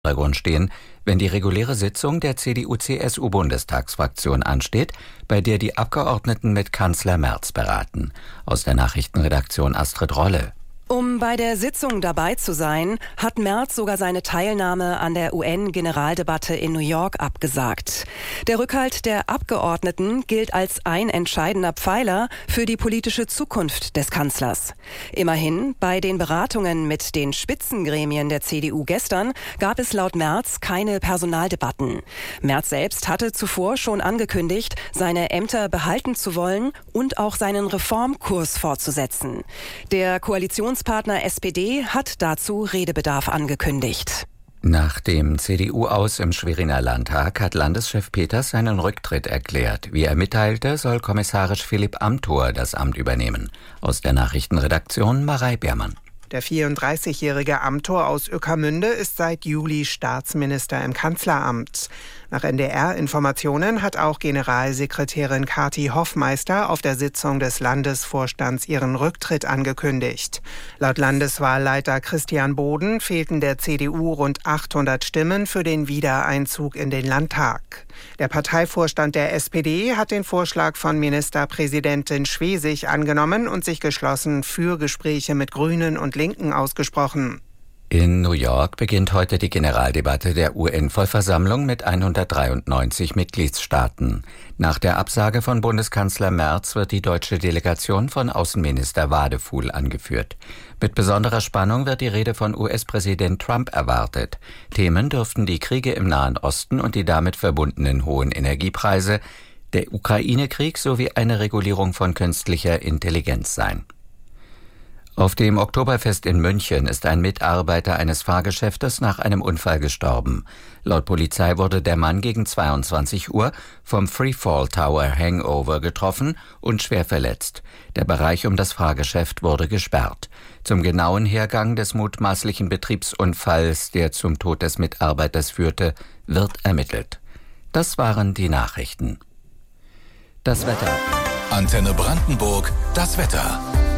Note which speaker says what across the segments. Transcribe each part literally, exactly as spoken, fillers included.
Speaker 1: Hintergrund stehen, wenn die reguläre Sitzung der C D U-C S U-Bundestagsfraktion ansteht, bei der die Abgeordneten mit Kanzler Merz beraten. Aus der Nachrichtenredaktion Astrid Rolle.
Speaker 2: Um bei der Sitzung dabei zu sein, hat Merz sogar seine Teilnahme an der U N-Generaldebatte in New York abgesagt. Der Rückhalt der Abgeordneten gilt als ein entscheidender Pfeiler für die politische Zukunft des Kanzlers. Immerhin, bei den Beratungen mit den Spitzengremien der C D U gestern gab es laut Merz keine Personaldebatten. Merz selbst hatte zuvor schon angekündigt, seine Ämter behalten zu wollen und auch seinen Reformkurs fortzusetzen. Der Koalitionspartner S P D hat dazu Redebedarf angekündigt.
Speaker 1: Nach dem C D U-Aus im Schweriner Landtag hat Landeschef Peters seinen Rücktritt erklärt. Wie er mitteilte, soll kommissarisch Philipp Amthor das Amt übernehmen. Aus der Nachrichtenredaktion Marei Beermann.
Speaker 3: Der vierunddreißigjährige Amthor aus Ueckermünde ist seit Juli Staatsminister im Kanzleramt. Nach N D R-Informationen hat auch Generalsekretärin Kathi Hoffmeister auf der Sitzung des Landesvorstands ihren Rücktritt angekündigt. Laut Landeswahlleiter Christian Boden fehlten der C D U rund achthundert Stimmen für den Wiedereinzug in den Landtag. Der Parteivorstand der S P D hat den Vorschlag von Ministerpräsidentin Schwesig angenommen und sich geschlossen für Gespräche mit Grünen und Linken ausgesprochen.
Speaker 1: In New York beginnt heute die Generaldebatte der U N-Vollversammlung mit hundertdreiundneunzig Mitgliedstaaten. Nach der Absage von Bundeskanzler Merz wird die deutsche Delegation von Außenminister Wadefuhl angeführt. Mit besonderer Spannung wird die Rede von U S-Präsident Trump erwartet. Themen dürften die Kriege im Nahen Osten und die damit verbundenen hohen Energiepreise, der Ukraine-Krieg sowie eine Regulierung von künstlicher Intelligenz sein. Auf dem Oktoberfest in München ist ein Mitarbeiter eines Fahrgeschäftes nach einem Unfall gestorben. Laut Polizei wurde der Mann gegen zweiundzwanzig Uhr vom Freefall Tower Hangover getroffen und schwer verletzt. Der Bereich um das Fahrgeschäft wurde gesperrt. Zum genauen Hergang des mutmaßlichen Betriebsunfalls, der zum Tod des Mitarbeiters führte, wird ermittelt. Das waren die Nachrichten. Das Wetter.
Speaker 4: Antenne Brandenburg, das Wetter.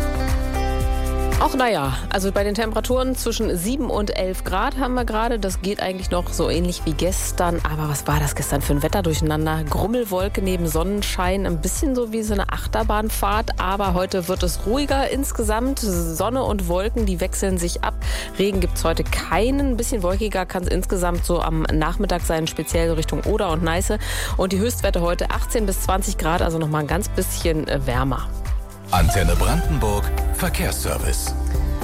Speaker 5: Auch naja, also bei den Temperaturen zwischen sieben und elf Grad haben wir gerade. Das geht eigentlich noch so ähnlich wie gestern. Aber was war das gestern für ein Wetter durcheinander? Grummelwolke neben Sonnenschein, ein bisschen so wie so eine Achterbahnfahrt. Aber heute wird es ruhiger insgesamt. Sonne und Wolken, die wechseln sich ab. Regen gibt es heute keinen. Ein bisschen wolkiger kann es insgesamt so am Nachmittag sein, speziell Richtung Oder und Neiße. Und die Höchstwerte heute achtzehn bis zwanzig Grad, also noch mal ein ganz bisschen wärmer.
Speaker 4: Antenne Brandenburg, Verkehrsservice.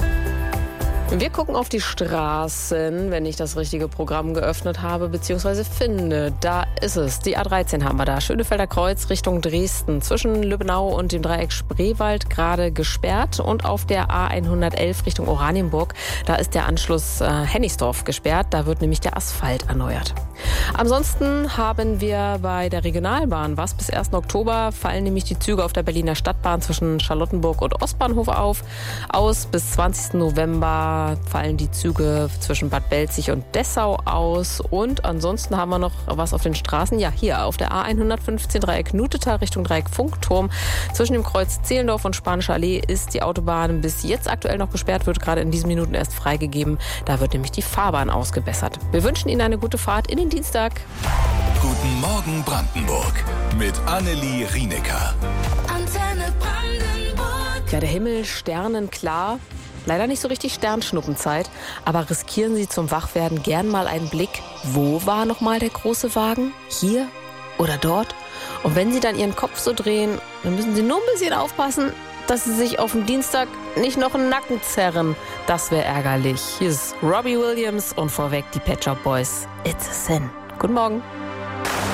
Speaker 5: Wir gucken auf die Straßen, wenn ich das richtige Programm geöffnet habe, beziehungsweise finde. Da ist es. Die A dreizehn haben wir da. Schönefelder Kreuz Richtung Dresden. Zwischen Lübbenau und dem Dreieck Spreewald gerade gesperrt. Und auf der A hundertelf Richtung Oranienburg, da ist der Anschluss äh, Hennigsdorf gesperrt. Da wird nämlich der Asphalt erneuert. Ansonsten haben wir bei der Regionalbahn was. Bis ersten Oktober fallen nämlich die Züge auf der Berliner Stadtbahn zwischen Charlottenburg und Ostbahnhof auf. Aus bis zwanzigsten November fallen die Züge zwischen Bad Belzig und Dessau aus. Und ansonsten haben wir noch was auf den Straßen. Ja, hier auf der A hundertfünfzehn Dreieck Nutetal Richtung Dreieck Funkturm. Zwischen dem Kreuz Zehlendorf und Spanische Allee ist die Autobahn bis jetzt aktuell noch gesperrt, wird gerade in diesen Minuten erst freigegeben. Da wird nämlich die Fahrbahn ausgebessert. Wir wünschen Ihnen eine gute Fahrt in den Dienstag.
Speaker 4: Guten Morgen Brandenburg mit Annelie Rienecker.
Speaker 6: Antenne Brandenburg.
Speaker 5: Ja, der Himmel sternenklar. Leider nicht so richtig Sternschnuppenzeit, aber riskieren Sie zum Wachwerden gern mal einen Blick. Wo war nochmal der große Wagen? Hier oder dort? Und wenn Sie dann Ihren Kopf so drehen, dann müssen Sie nur ein bisschen aufpassen, dass Sie sich auf dem Dienstag nicht noch einen Nacken zerren. Das wäre ärgerlich. Hier ist Robbie Williams und vorweg die Pet Shop Boys. It's a Sin. Guten Morgen.